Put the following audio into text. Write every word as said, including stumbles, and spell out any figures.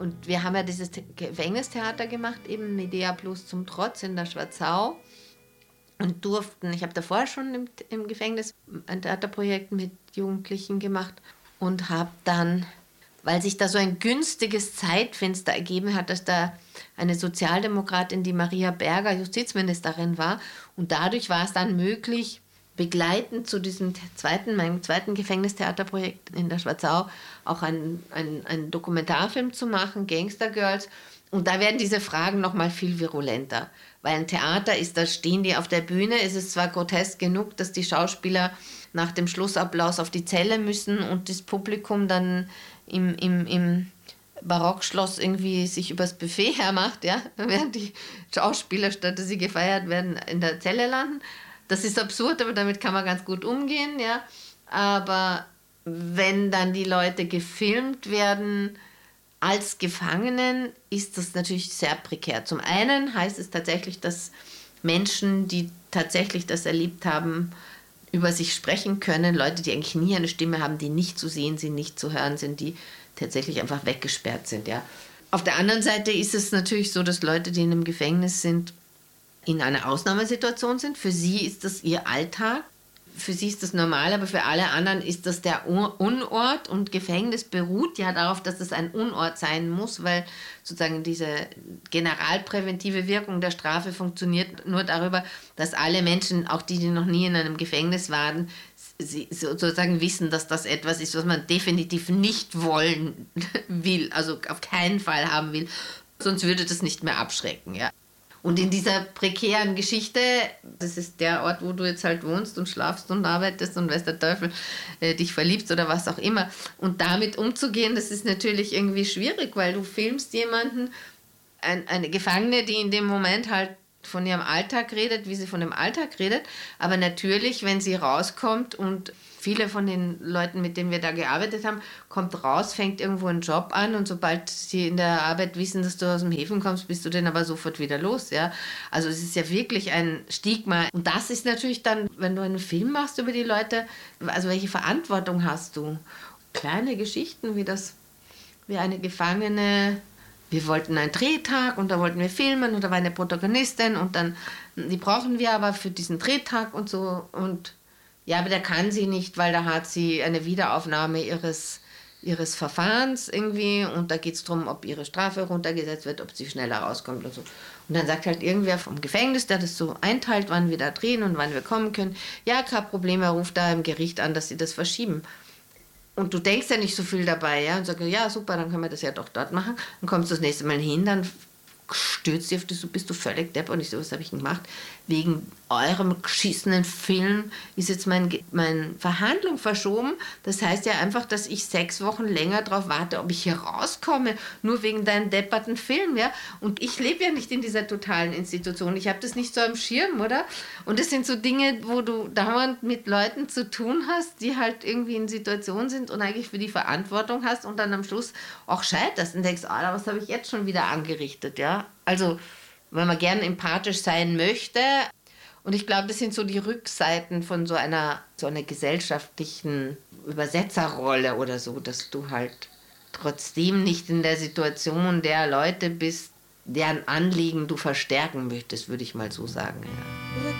Und wir haben ja dieses Gefängnistheater gemacht, eben Medea Plus zum Trotz in der Schwarzau. Und durften, ich habe davor schon im, im Gefängnis ein Theaterprojekt mit Jugendlichen gemacht und habe dann, weil sich da so ein günstiges Zeitfenster ergeben hat, dass da eine Sozialdemokratin, die Maria Berger, Justizministerin war, und dadurch war es dann möglich, begleitend zu diesem zweiten, meinem zweiten Gefängnistheaterprojekt in der Schwarzau auch einen ein Dokumentarfilm zu machen, Gangster Girls. Und da werden diese Fragen noch mal viel virulenter. Weil ein Theater ist, da stehen die auf der Bühne, es ist zwar grotesk genug, dass die Schauspieler nach dem Schlussapplaus auf die Zelle müssen und das Publikum dann im, im, im Barockschloss irgendwie sich übers Buffet hermacht, ja, während die Schauspieler, statt dass sie gefeiert werden, in der Zelle landen. Das ist absurd, aber damit kann man ganz gut umgehen, ja. Aber wenn dann die Leute gefilmt werden als Gefangenen, ist das natürlich sehr prekär. Zum einen heißt es tatsächlich, dass Menschen, die tatsächlich das erlebt haben, über sich sprechen können. Leute, die eigentlich nie eine Stimme haben, die nicht zu sehen sind, nicht zu hören sind, die tatsächlich einfach weggesperrt sind. Ja. Auf der anderen Seite ist es natürlich so, dass Leute, die in einem Gefängnis sind, in einer Ausnahmesituation sind. Für sie ist das ihr Alltag. Für sie ist das normal, aber für alle anderen ist das der Unort, und Gefängnis beruht ja darauf, dass es ein Unort sein muss, weil sozusagen diese generalpräventive Wirkung der Strafe funktioniert nur darüber, dass alle Menschen, auch die, die noch nie in einem Gefängnis waren, sie sozusagen wissen, dass das etwas ist, was man definitiv nicht wollen will, also auf keinen Fall haben will, sonst würde das nicht mehr abschrecken, ja. Und in dieser prekären Geschichte, das ist der Ort, wo du jetzt halt wohnst und schlafst und arbeitest und weiß der Teufel, äh, dich verliebst oder was auch immer. Und damit umzugehen, das ist natürlich irgendwie schwierig, weil du filmst jemanden, ein, eine Gefangene, die in dem Moment halt von ihrem Alltag redet, wie sie von dem Alltag redet. Aber natürlich, wenn sie rauskommt, und viele von den Leuten, mit denen wir da gearbeitet haben, kommt raus, fängt irgendwo einen Job an, und sobald sie in der Arbeit wissen, dass du aus dem Häfen kommst, bist du den aber sofort wieder los. Ja? Also es ist ja wirklich ein Stigma. Und das ist natürlich dann, wenn du einen Film machst über die Leute, also welche Verantwortung hast du? Kleine Geschichten wie das, wie eine Gefangene, wir wollten einen Drehtag und da wollten wir filmen und da war eine Protagonistin und dann, die brauchen wir aber für diesen Drehtag und so, und ja, aber der kann sie nicht, weil da hat sie eine Wiederaufnahme ihres, ihres Verfahrens irgendwie, und da geht es darum, ob ihre Strafe runtergesetzt wird, ob sie schneller rauskommt und so. Und dann sagt halt irgendwer vom Gefängnis, der das so einteilt, wann wir da drehen und wann wir kommen können, ja, kein Problem, er ruft da im Gericht an, dass sie das verschieben. Und du denkst ja nicht so viel dabei, ja, und sagst, ja, super, dann können wir das ja doch dort machen. Dann kommst du das nächste Mal hin, dann stürzt dich auf das, bist du völlig depp. Und ich so, was habe ich gemacht? Wegen eurem geschissenen Film ist jetzt mein, mein Verhandlung verschoben. Das heißt ja einfach, dass ich sechs Wochen länger darauf warte, ob ich hier rauskomme, nur wegen deinem depperten Film. Ja? Und ich lebe ja nicht in dieser totalen Institution. Ich habe das nicht so am Schirm, oder? Und das sind so Dinge, wo du dauernd mit Leuten zu tun hast, die halt irgendwie in Situationen sind und eigentlich für die Verantwortung hast und dann am Schluss auch scheiterst und denkst, ah, was habe ich jetzt schon wieder angerichtet, ja? Also, wenn man gern empathisch sein möchte. Und ich glaube, das sind so die Rückseiten von so einer, so einer gesellschaftlichen Übersetzerrolle oder so, dass du halt trotzdem nicht in der Situation der Leute bist, deren Anliegen du verstärken möchtest, würde ich mal so sagen. Ja.